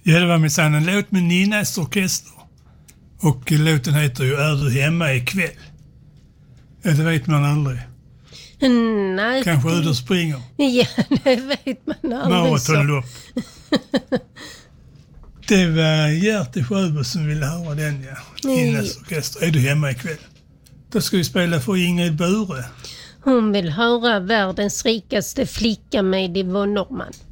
Ja, det var minsann en låt med Ninnas orkester. Och låten heter ju Är du hemma ikväll? Ja, det vet man aldrig. Nej. Kanske Uder springer. Ja, det vet man aldrig. Maratonlopp. Det var Gerti Sjöberg som ville höra den, ja. Ninnas orkester. Är du hemma ikväll? Då ska vi spela för Ingrid Bure. Hon vill höra Världens rikaste flicka med Yvonne Norrman.